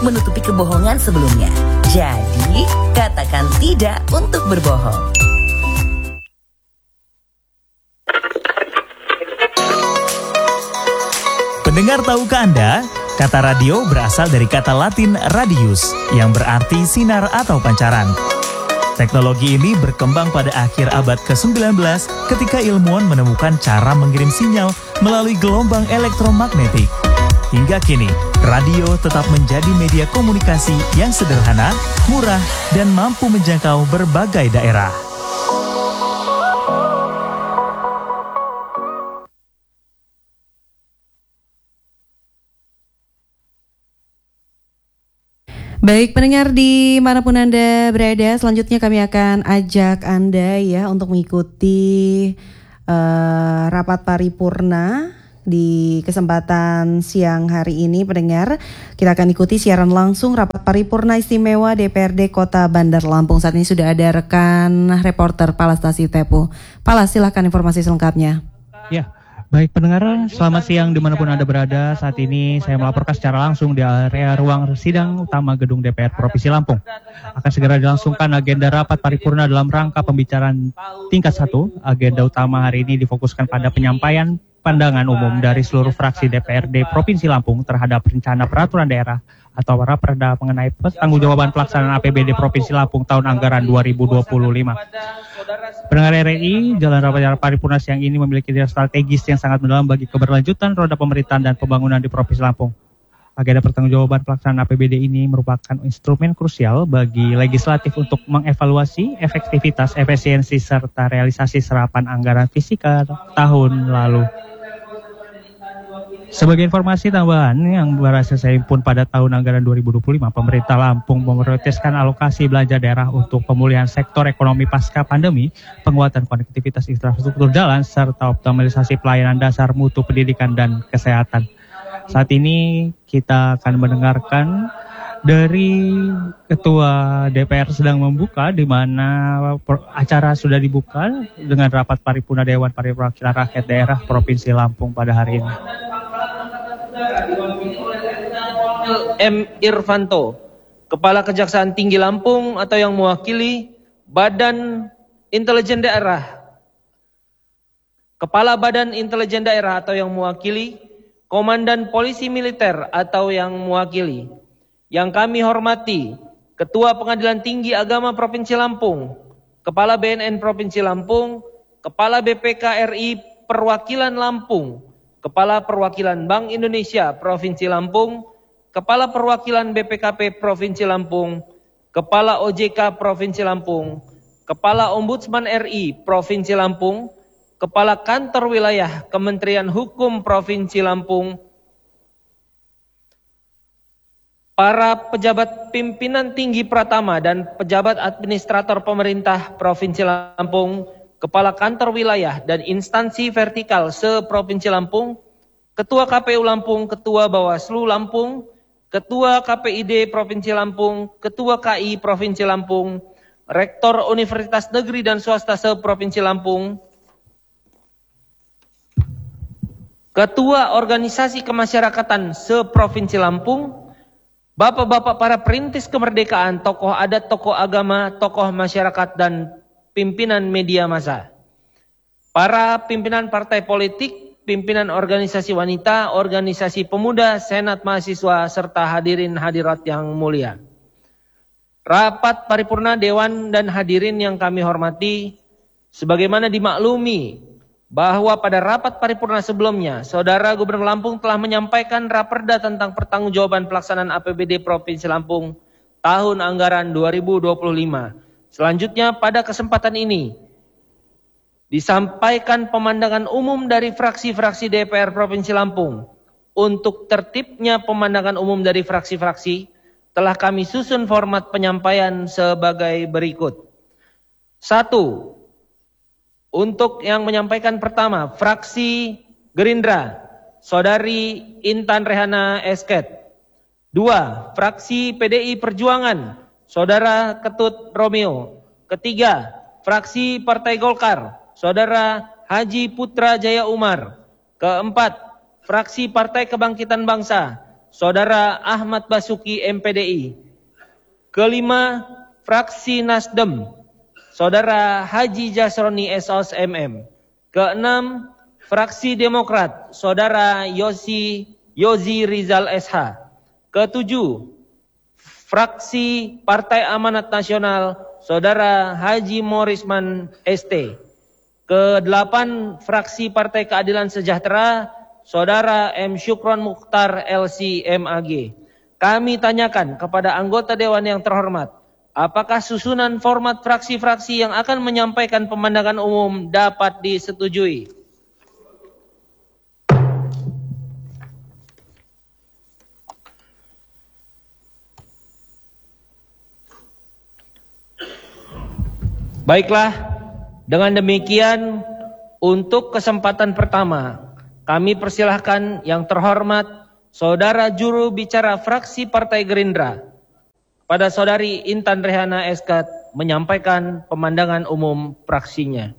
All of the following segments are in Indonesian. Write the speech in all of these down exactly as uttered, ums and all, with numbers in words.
menutupi kebohongan sebelumnya. Jadi, katakan tidak untuk berbohong. Pendengar, tahukah Anda? Kata radio berasal dari kata Latin radius, yang berarti sinar atau pancaran. Teknologi ini berkembang pada akhir abad kesembilan belas ketika ilmuwan menemukan cara mengirim sinyal melalui gelombang elektromagnetik. Hingga kini, radio tetap menjadi media komunikasi yang sederhana, murah, dan mampu menjangkau berbagai daerah. Baik pendengar dimanapun Anda berada, selanjutnya kami akan ajak Anda ya untuk mengikuti uh, rapat paripurna di kesempatan siang hari ini. Pendengar, kita akan ikuti siaran langsung rapat paripurna istimewa D P R D Kota Bandar Lampung. Saat ini sudah ada rekan reporter Palas Tasitepu. Palas, silahkan informasi selengkapnya. Ya. Baik pendengar, selamat siang dimanapun Anda berada. Saat ini saya melaporkan secara langsung di area ruang sidang utama gedung D P R Provinsi Lampung. Akan segera dilangsungkan agenda rapat paripurna dalam rangka pembicaraan tingkat satu. Agenda utama hari ini difokuskan pada penyampaian pandangan umum dari seluruh fraksi D P R D Provinsi Lampung terhadap rencana peraturan daerah atau raperda mengenai pertanggungjawaban pelaksanaan A P B D Provinsi Lampung tahun anggaran dua ribu dua puluh lima. Pendengar R R I, jalan rapat paripurna siang ini memiliki nilai strategis yang sangat mendalam bagi keberlanjutan roda pemerintahan dan pembangunan di Provinsi Lampung. Agenda pertanggungjawaban pelaksanaan A P B D ini merupakan instrumen krusial bagi legislatif untuk mengevaluasi efektivitas, efisiensi, serta realisasi serapan anggaran fiskal tahun lalu. Sebagai informasi tambahan yang berhasil saya himpun pada tahun anggaran dua ribu dua puluh lima, pemerintah Lampung memprioritaskan alokasi belanja daerah untuk pemulihan sektor ekonomi pasca pandemi, penguatan konektivitas infrastruktur jalan, serta optimalisasi pelayanan dasar mutu pendidikan dan kesehatan. Saat ini kita akan mendengarkan dari Ketua D P R sedang membuka, di mana acara sudah dibuka dengan rapat paripurna Dewan Perwakilan Rakyat Daerah Provinsi Lampung pada hari ini. M. Irvanto, Kepala Kejaksaan Tinggi Lampung atau yang mewakili Badan Intelijen Daerah, Kepala Badan Intelijen Daerah atau yang mewakili Komandan Polisi Militer atau yang mewakili. Yang kami hormati Ketua Pengadilan Tinggi Agama Provinsi Lampung, Kepala B N N Provinsi Lampung, Kepala B P K R I Perwakilan Lampung, Kepala Perwakilan Bank Indonesia Provinsi Lampung, Kepala Perwakilan B P K P Provinsi Lampung, Kepala O J K Provinsi Lampung, Kepala Ombudsman R I Provinsi Lampung, Kepala Kantor Wilayah Kementerian Hukum Provinsi Lampung, para pejabat pimpinan tinggi Pratama dan pejabat administrator pemerintah Provinsi Lampung, Kepala Kantor Wilayah dan instansi vertikal se-Provinsi Lampung, Ketua K P U Lampung, Ketua Bawaslu Lampung, Ketua K P I D Provinsi Lampung, Ketua K I Provinsi Lampung, Rektor Universitas Negeri dan Swasta se-Provinsi Lampung, Ketua Organisasi Kemasyarakatan se-Provinsi Lampung, Bapak-bapak para perintis kemerdekaan, tokoh adat, tokoh agama, tokoh masyarakat, dan pimpinan media massa, para pimpinan partai politik, pimpinan organisasi wanita, organisasi pemuda, senat mahasiswa, serta hadirin hadirat yang mulia. Rapat paripurna Dewan dan hadirin yang kami hormati, sebagaimana dimaklumi bahwa pada rapat paripurna sebelumnya, Saudara Gubernur Lampung telah menyampaikan raperda tentang pertanggungjawaban pelaksanaan A P B D Provinsi Lampung tahun anggaran dua ribu dua puluh lima. Selanjutnya pada kesempatan ini disampaikan pemandangan umum dari fraksi-fraksi D P R Provinsi Lampung. Untuk tertibnya pemandangan umum dari fraksi-fraksi, telah kami susun format penyampaian sebagai berikut. Satu, untuk yang menyampaikan pertama, fraksi Gerindra, Saudari Intan Rehana Esket. Dua, fraksi P D I Perjuangan, Saudara Ketut Romeo. Ketiga, fraksi Partai Golkar, Saudara Haji Putra Jaya Umar. Keempat, fraksi Partai Kebangkitan Bangsa, Saudara Ahmad Basuki M P D I. Kelima, fraksi Nasdem, Saudara Haji Jasroni S O S M M. Keenam, fraksi Demokrat, Saudara Yosi Yozi Rizal S H. Ketujuh, fraksi Partai Amanat Nasional, Saudara Haji Morisman S T. Kedelapan, fraksi Partai Keadilan Sejahtera, Saudara M. Syukron Mukhtar L C M A G. Kami tanyakan kepada anggota Dewan yang terhormat, apakah susunan format fraksi-fraksi yang akan menyampaikan pemandangan umum dapat disetujui? Baiklah, dengan demikian untuk kesempatan pertama, kami persilahkan yang terhormat Saudara Juru Bicara Fraksi Partai Gerindra, pada Saudari Intan Rehana Eskat, menyampaikan pemandangan umum fraksinya.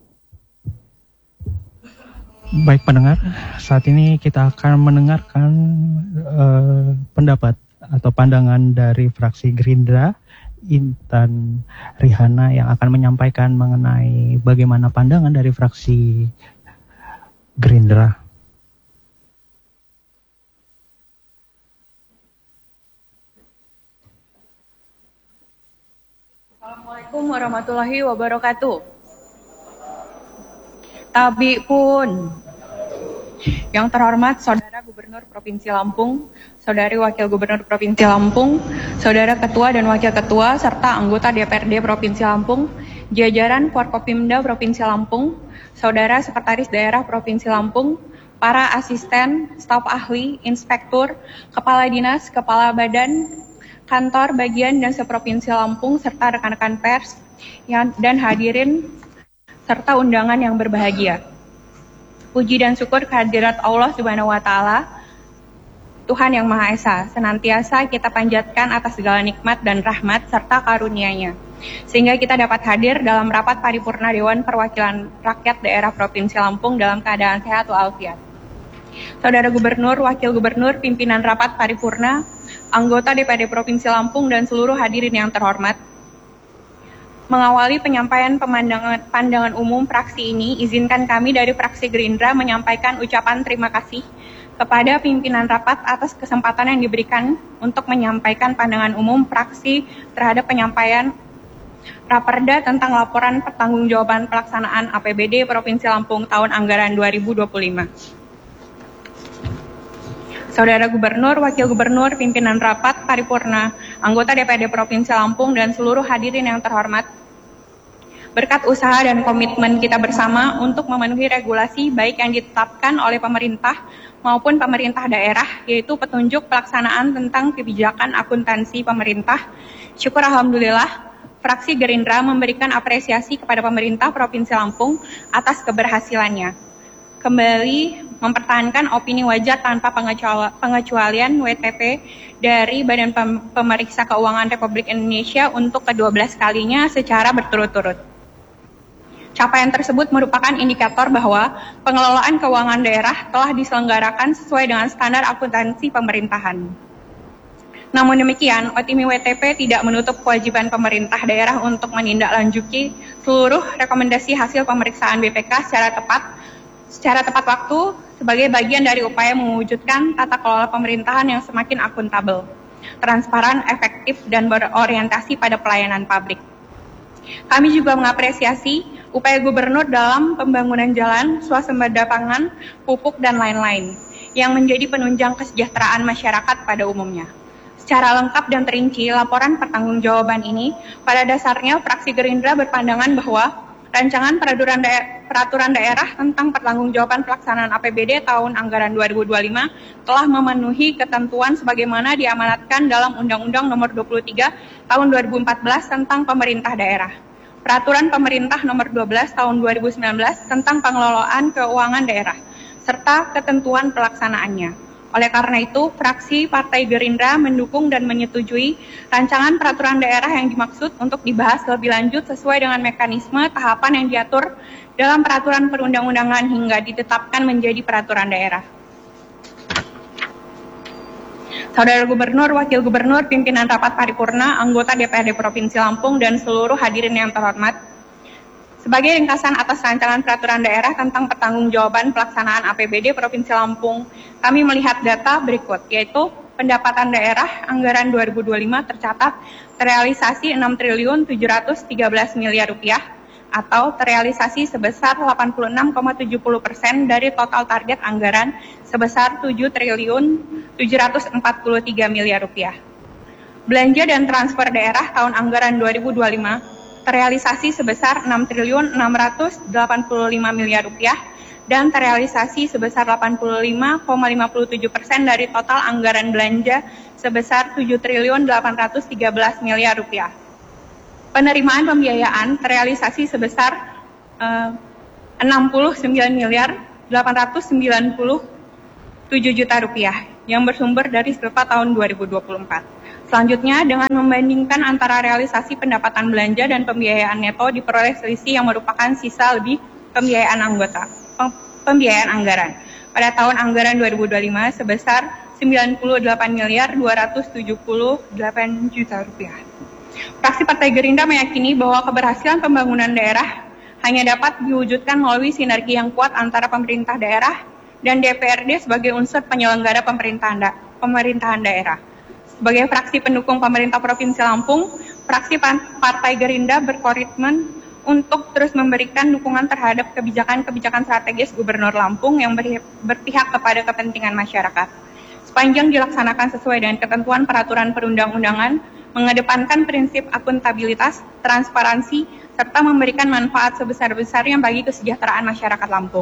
Baik pendengar, saat ini kita akan mendengarkan uh, pendapat atau pandangan dari fraksi Gerindra, Intan Rehana, yang akan menyampaikan mengenai bagaimana pandangan dari fraksi Gerindra. Assalamualaikum warahmatullahi wabarakatuh. Tabi pun. Yang terhormat Saudara Gubernur Provinsi Lampung, Saudari Wakil Gubernur Provinsi Lampung, Saudara Ketua dan Wakil Ketua, serta anggota D P R D Provinsi Lampung, jajaran Forkopimda Provinsi Lampung, Saudara Sekretaris Daerah Provinsi Lampung, para asisten, staf ahli, inspektur, kepala dinas, kepala badan, kantor, bagian, dan seprovinsi Lampung, serta rekan-rekan pers yang, dan hadirin, serta undangan yang berbahagia. Puji dan syukur kehadirat Allah Subhanahu wa Ta'ala, Tuhan yang Maha Esa, senantiasa kita panjatkan atas segala nikmat dan rahmat serta karunia-Nya, sehingga kita dapat hadir dalam rapat paripurna Dewan Perwakilan Rakyat Daerah Provinsi Lampung dalam keadaan sehat walafiat. Saudara Gubernur, Wakil Gubernur, pimpinan rapat paripurna, anggota D P R D Provinsi Lampung, dan seluruh hadirin yang terhormat, mengawali penyampaian pemandangan pandangan umum fraksi ini, izinkan kami dari fraksi Gerindra menyampaikan ucapan terima kasih kepada pimpinan rapat atas kesempatan yang diberikan untuk menyampaikan pandangan umum fraksi terhadap penyampaian Raperda tentang laporan pertanggungjawaban pelaksanaan A P B D Provinsi Lampung tahun anggaran dua ribu dua puluh lima. Saudara Gubernur, Wakil Gubernur, pimpinan rapat paripurna, anggota D P R D Provinsi Lampung, dan seluruh hadirin yang terhormat, berkat usaha dan komitmen kita bersama untuk memenuhi regulasi baik yang ditetapkan oleh pemerintah maupun pemerintah daerah, yaitu petunjuk pelaksanaan tentang kebijakan akuntansi pemerintah, syukur Alhamdulillah, fraksi Gerindra memberikan apresiasi kepada pemerintah Provinsi Lampung atas keberhasilannya. Kembali mempertahankan opini wajar tanpa pengecualian W T P dari Badan Pemeriksa Keuangan Republik Indonesia untuk kedua belas kalinya secara berturut-turut. Capaian tersebut merupakan indikator bahwa pengelolaan keuangan daerah telah diselenggarakan sesuai dengan standar akuntansi pemerintahan. Namun demikian, opini W T P tidak menutup kewajiban pemerintah daerah untuk menindaklanjuti seluruh rekomendasi hasil pemeriksaan B P K secara tepat secara tepat waktu sebagai bagian dari upaya mewujudkan tata kelola pemerintahan yang semakin akuntabel, transparan, efektif, dan berorientasi pada pelayanan publik. Kami juga mengapresiasi upaya gubernur dalam pembangunan jalan, swasembada pangan, pupuk, dan lain-lain yang menjadi penunjang kesejahteraan masyarakat pada umumnya. Secara lengkap dan terinci, laporan pertanggungjawaban ini pada dasarnya fraksi Gerindra berpandangan bahwa rancangan peraturan daerah, peraturan daerah tentang pertanggungjawaban pelaksanaan A P B D tahun anggaran dua ribu dua puluh lima telah memenuhi ketentuan sebagaimana diamanatkan dalam Undang-Undang Nomor dua puluh tiga Tahun dua ribu empat belas tentang pemerintah daerah, Peraturan Pemerintah Nomor dua belas Tahun dua ribu sembilan belas tentang pengelolaan keuangan daerah, serta ketentuan pelaksanaannya. Oleh karena itu, fraksi Partai Gerindra mendukung dan menyetujui rancangan peraturan daerah yang dimaksud untuk dibahas lebih lanjut sesuai dengan mekanisme tahapan yang diatur dalam peraturan perundang-undangan hingga ditetapkan menjadi peraturan daerah. Saudara Gubernur, Wakil Gubernur, pimpinan rapat paripurna, anggota D P R D Provinsi Lampung, dan seluruh hadirin yang terhormat. Sebagai ringkasan atas rancangan peraturan daerah tentang pertanggungjawaban pelaksanaan A P B D Provinsi Lampung, kami melihat data berikut, yaitu pendapatan daerah anggaran dua ribu dua puluh lima tercatat terrealisasi enam triliun tujuh ratus tiga belas miliar rupiah atau terrealisasi sebesar delapan puluh enam koma tujuh puluh persen dari total target anggaran sebesar tujuh triliun tujuh ratus empat puluh tiga miliar rupiah. Belanja dan transfer daerah tahun anggaran dua ribu dua puluh lima terrealisasi sebesar enam triliun enam ratus delapan puluh lima miliar rupiah dan terrealisasi sebesar delapan puluh lima koma lima puluh tujuh persen dari total anggaran belanja sebesar tujuh triliun delapan ratus tiga belas miliar rupiah. Penerimaan pembiayaan terrealisasi sebesar uh, enam puluh sembilan miliar delapan ratus sembilan puluh tujuh juta rupiah yang bersumber dari serta tahun dua ribu dua puluh empat. Selanjutnya, dengan membandingkan antara realisasi pendapatan belanja dan pembiayaan neto diperoleh selisih yang merupakan sisa lebih pembiayaan anggota, pembiayaan anggaran. Pada tahun anggaran dua ribu dua puluh lima sebesar sembilan puluh delapan miliar dua ratus tujuh puluh delapan juta rupiah. Fraksi Partai Gerindra meyakini bahwa keberhasilan pembangunan daerah hanya dapat diwujudkan melalui sinergi yang kuat antara pemerintah daerah dan D P R D sebagai unsur penyelenggara pemerintahan, da pemerintahan daerah. Sebagai fraksi pendukung pemerintah Provinsi Lampung, fraksi Partai Gerindra berkomitmen untuk terus memberikan dukungan terhadap kebijakan-kebijakan strategis Gubernur Lampung yang berpihak kepada kepentingan masyarakat. Sepanjang dilaksanakan sesuai dengan ketentuan peraturan perundang-undangan, mengedepankan prinsip akuntabilitas, transparansi, serta memberikan manfaat sebesar-besarnya bagi kesejahteraan masyarakat Lampung.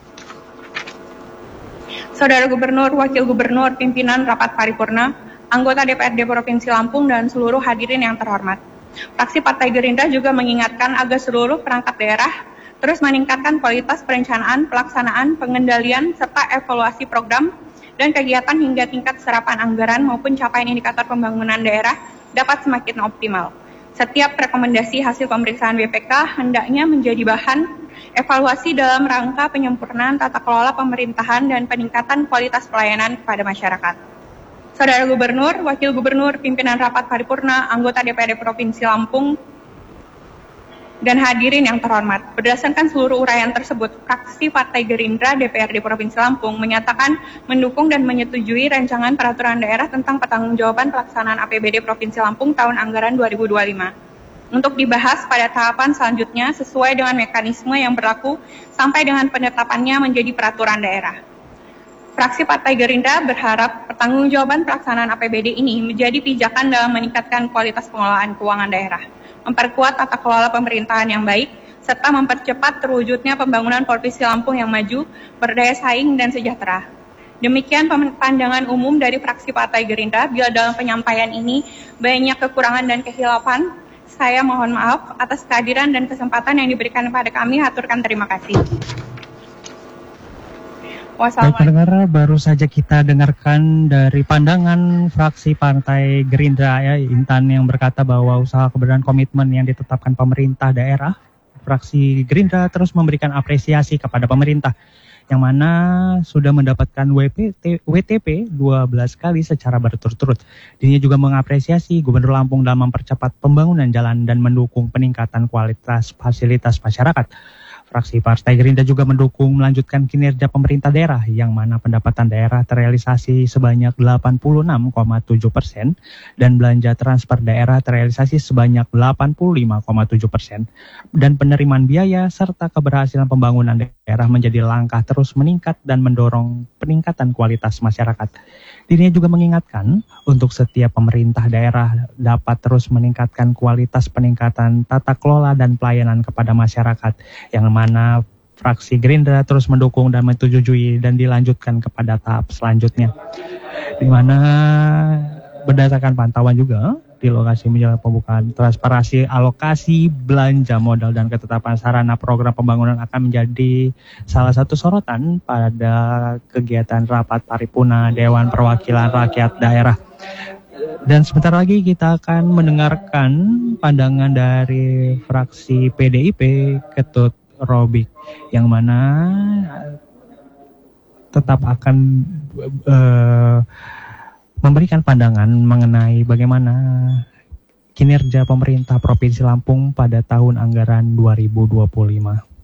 Saudara Gubernur, Wakil Gubernur, pimpinan rapat paripurna, anggota D P R D Provinsi Lampung, dan seluruh hadirin yang terhormat. Fraksi Partai Gerindra juga mengingatkan agar seluruh perangkat daerah terus meningkatkan kualitas perencanaan, pelaksanaan, pengendalian, serta evaluasi program dan kegiatan hingga tingkat serapan anggaran maupun capaian indikator pembangunan daerah dapat semakin optimal. Setiap rekomendasi hasil pemeriksaan B P K hendaknya menjadi bahan evaluasi dalam rangka penyempurnaan tata kelola pemerintahan dan peningkatan kualitas pelayanan kepada masyarakat. Saudara Gubernur, Wakil Gubernur, pimpinan rapat paripurna, anggota D P R D Provinsi Lampung, dan hadirin yang terhormat. Berdasarkan seluruh uraian tersebut, fraksi Partai Gerindra D P R D Provinsi Lampung menyatakan mendukung dan menyetujui rancangan peraturan daerah tentang pertanggungjawaban pelaksanaan A P B D Provinsi Lampung tahun anggaran dua ribu dua puluh lima. Untuk dibahas pada tahapan selanjutnya sesuai dengan mekanisme yang berlaku sampai dengan penetapannya menjadi peraturan daerah. Fraksi Partai Gerindra berharap pertanggungjawaban pelaksanaan A P B D ini menjadi pijakan dalam meningkatkan kualitas pengelolaan keuangan daerah, memperkuat tata kelola pemerintahan yang baik, serta mempercepat terwujudnya pembangunan Provinsi Lampung yang maju, berdaya saing, dan sejahtera. Demikian pandangan umum dari fraksi Partai Gerindra. Bila dalam penyampaian ini banyak kekurangan dan kehilafan, saya mohon maaf atas kehadiran dan kesempatan yang diberikan kepada kami. Haturkan terima kasih. Baik pendengar, baru saja kita dengarkan dari pandangan fraksi Partai Gerindra ya, Intan, yang berkata bahwa usaha keberadaan komitmen yang ditetapkan pemerintah daerah, fraksi Gerindra terus memberikan apresiasi kepada pemerintah yang mana sudah mendapatkan W T P dua belas kali secara berturut-turut. Dirinya juga mengapresiasi Gubernur Lampung dalam mempercepat pembangunan jalan dan mendukung peningkatan kualitas fasilitas masyarakat. Fraksi Partai Gerindra juga mendukung melanjutkan kinerja pemerintah daerah yang mana pendapatan daerah terrealisasi sebanyak delapan puluh enam koma tujuh persen dan belanja transfer daerah terrealisasi sebanyak delapan puluh lima koma tujuh persen dan penerimaan biaya serta keberhasilan pembangunan daerah menjadi langkah terus meningkat dan mendorong peningkatan kualitas masyarakat. Dirinya juga mengingatkan untuk setiap pemerintah daerah dapat terus meningkatkan kualitas peningkatan tata kelola dan pelayanan kepada masyarakat yang mana fraksi Gerindra terus mendukung dan menyetujui dan dilanjutkan kepada tahap selanjutnya. Di mana berdasarkan pantauan juga di lokasi menjelang pembukaan transparansi alokasi belanja modal dan ketetapan sarana program pembangunan akan menjadi salah satu sorotan pada kegiatan rapat paripurna Dewan Perwakilan Rakyat Daerah. Dan sebentar lagi kita akan mendengarkan pandangan dari fraksi P D I P Ketut Robik yang mana tetap akan uh, memberikan pandangan mengenai bagaimana kinerja pemerintah Provinsi Lampung pada tahun anggaran dua ribu dua puluh lima.